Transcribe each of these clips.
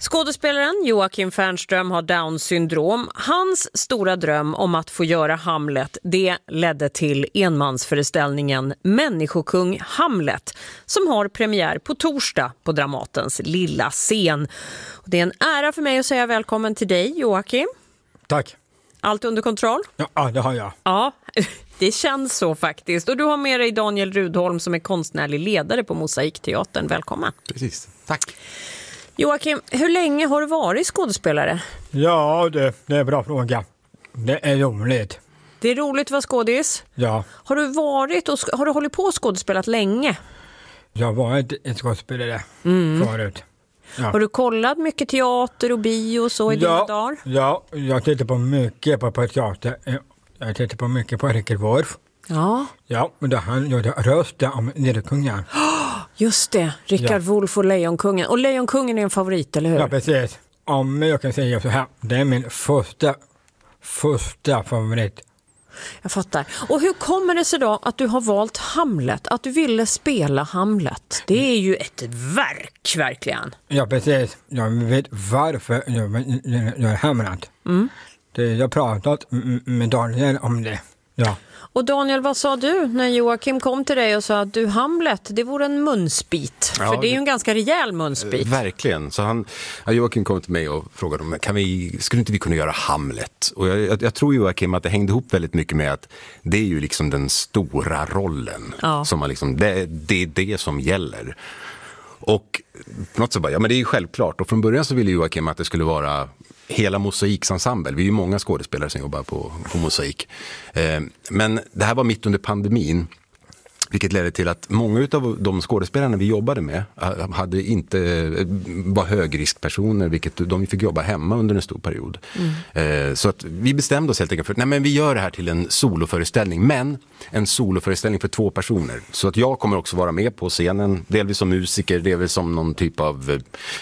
Skådespelaren Joakim Fernström har Down-syndrom. Hans stora dröm om att få göra Hamlet, det ledde till enmansföreställningen Människokung Hamlet, som har premiär på torsdag på Dramatens lilla scen. Och det är en ära för mig att säga välkommen till dig, Joakim. Tack. Allt under kontroll? Ja, det har jag. Ja, det känns så faktiskt. Och du har med dig Daniel Rudholm som är konstnärlig ledare på Mosaikteatern. Välkommen. Precis, tack. Joakim, hur länge har du varit skådespelare? Ja, det är en bra fråga. Det är roligt. Det är roligt att vara skådis. Ja. Har du hållit på och skådespelat länge? Jag har varit en skådespelare förut. Ja. Har du kollat mycket teater och bio och så i dina dagar? Ja, jag tittar på mycket på teater. Jag tittar på mycket på Rickard Wolff. Ja. Ja, men då han gjorde rösten om Lejonkungen. Just det, Rickard Wolff och Lejonkungen. Och Lejonkungen är en favorit, eller hur? Ja, precis. Om jag kan säga så här, det är min första favorit. Jag fattar. Och hur kommer det sig då att du har valt Hamlet? Att du ville spela Hamlet? Det är ju ett verk, verkligen. Ja, precis. Jag vet varför jag är Hamlet. Jag har pratat med Daniel om det. Ja. Och Daniel, vad sa du när Joakim kom till dig och sa att du Hamlet, det vore en munsbit? Ja, för det är ju en ganska rejäl munsbit. Verkligen. Så Joakim kom till mig och frågade om skulle inte vi kunna göra Hamlet? Och jag tror Joakim att det hängde ihop väldigt mycket med att det är ju liksom den stora rollen. Ja. Som man liksom, det är det som gäller. Och på något sätt bara, ja men det är ju självklart. Och från början så ville Joakim att det skulle vara hela Mosaiksensemble. Vi är ju många skådespelare som jobbar på Mosaik. Men det här var mitt under pandemin. Vilket ledde till att många av de skådespelarna vi jobbade med var högriskpersoner, vilket de fick jobba hemma under en stor period. Så att vi bestämde oss helt enkelt för att vi gör det här till en soloföreställning, men en soloföreställning för 2 personer. Så att jag kommer också vara med på scenen, delvis som musiker, delvis som någon typ av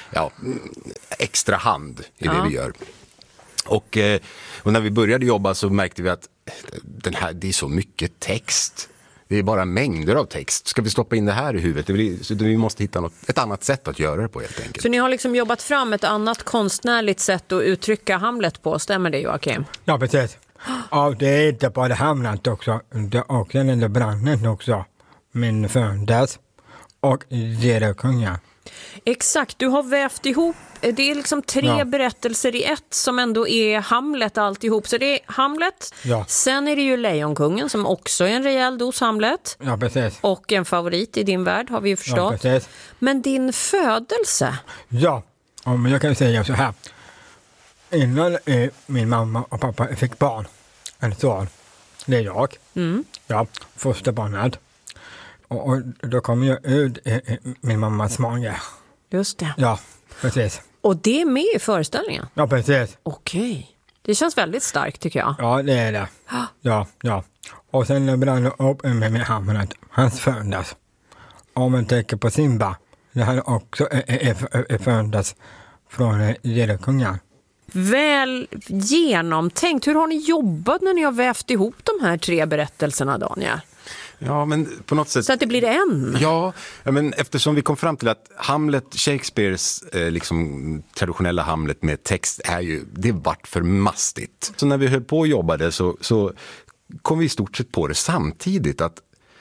extra hand i det vi gör. Och när vi började jobba så märkte vi att det är så mycket text. Det är bara mängder av text. Ska vi stoppa in det här i huvudet? Vi måste hitta ett annat sätt att göra det på helt enkelt. Så ni har liksom jobbat fram ett annat konstnärligt sätt att uttrycka Hamlet på, stämmer det Joakim? Ja, precis. Och det är inte bara Hamlet också. Det är också den där branden också. Min födas och Lejonkungen. Exakt, du har vävt ihop, det är liksom 3 berättelser i ett som ändå är Hamlet alltihop. Så det är Hamlet, sen är det ju Lejonkungen som också är en rejäl dos Hamlet. Ja, precis. Och en favorit i din värld har vi ju förstått. Ja, precis. Men din födelse? Ja, om jag kan säga så här. Innan min mamma och pappa fick barn, en son, det är jag. Ja, första barnet. Och då kom jag ut min mammas mage. Just det. Ja, precis. Och det är med i föreställningen? Ja, precis. Okej. Det känns väldigt starkt tycker jag. Ja, det är det. Ja. Och sen brann jag upp med Hamlet. Hans födas. Om man tänker på Simba. Det här också är födas från Lejonkungen. Väl genomtänkt. Hur har ni jobbat när ni har vävt ihop de här 3 berättelserna, Daniel? Ja, men på något sätt... Så att det blir en? Ja, men eftersom vi kom fram till att Hamlet, Shakespeares liksom traditionella Hamlet med text det vart för mastigt. Så när vi höll på och jobbade så kom vi i stort sett på det samtidigt att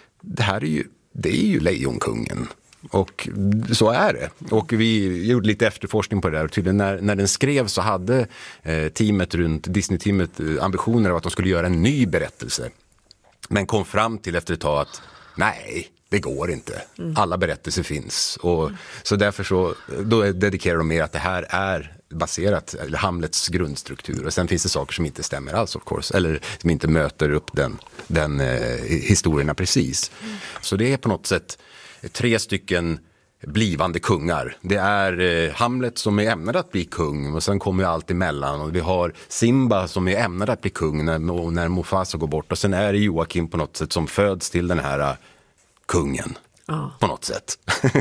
det är ju Lejonkungen. Och så är det. Och vi gjorde lite efterforskning på det där. Och tydligen när den skrevs så hade Disney-teamet ambitioner av att de skulle göra en ny berättelse. Men kom fram till efter ett tag att nej, det går inte. Alla berättelser finns. Och så därför då dedikerar de mer att det här är baserat eller Hamlets grundstruktur. Och sen finns det saker som inte stämmer alls, of course. Eller som inte möter upp den historierna precis. Så det är på något sätt 3 stycken blivande kungar. Det är Hamlet som är ämnad att bli kung och sen kommer allt emellan och vi har Simba som är ämnad att bli kung när Mufasa går bort och sen är det Joakim på något sätt som föds till den här kungen på något sätt.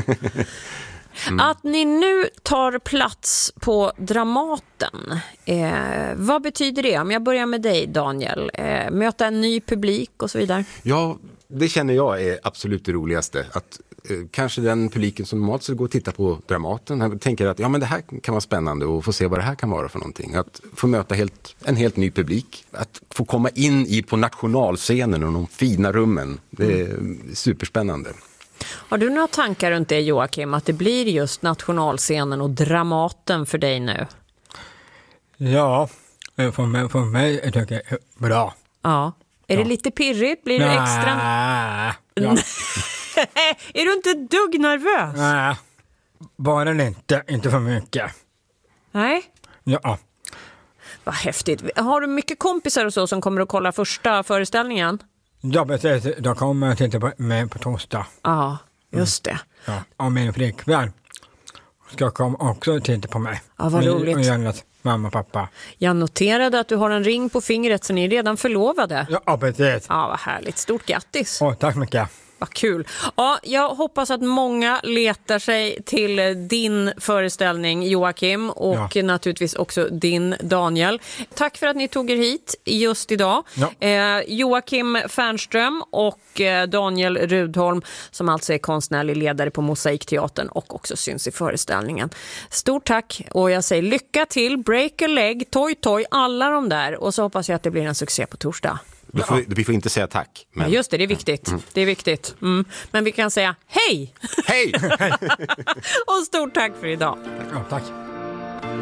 Att ni nu tar plats på Dramaten, vad betyder det? Om jag börjar med dig, Daniel, möta en ny publik och så vidare. Ja, det känner jag är absolut det roligaste. Att kanske den publiken som normalt skulle gå och titta på Dramaten jag tänker att men det här kan vara spännande och få se vad det här kan vara för någonting. Att få möta en helt ny publik. Att få komma in på nationalscenen och de fina rummen. Det är superspännande. Har du några tankar runt det, Joakim, att det blir just nationalscenen och Dramaten för dig nu? Ja, för mig är det bra. Ja. Är det lite pirrigt? Blir det extra? Ja. Är du inte ett dugg nervös? Nej, bara inte för mycket. Nej. Ja. Vad häftigt. Har du mycket kompisar och så som kommer att kolla första föreställningen? Ja, precis. Då kommer jag titta med på torsdag. Ja, just det. Ja. Och min flickvän ska komma också titta på mig. Ja, vad roligt. Och Jannes mamma och pappa. Jag noterade att du har en ring på fingret så ni är redan förlovade. Ja, precis. Ja, vad härligt. Stort grattis. Tack mycket. Vad kul. Ja, jag hoppas att många letar sig till din föreställning, Joakim, och naturligtvis också din, Daniel. Tack för att ni tog er hit just idag. Ja. Joakim Fernström och Daniel Rudholm, som alltså är konstnärlig ledare på Mosaikteatern och också syns i föreställningen. Stort tack, och jag säger lycka till, break a leg, toy, alla de där, och så hoppas jag att det blir en succé på torsdag. Vi får inte säga tack. Men... Ja, just det är viktigt. Det är viktigt. Men vi kan säga hej! Hej! Och stort tack för idag. Ja, tack.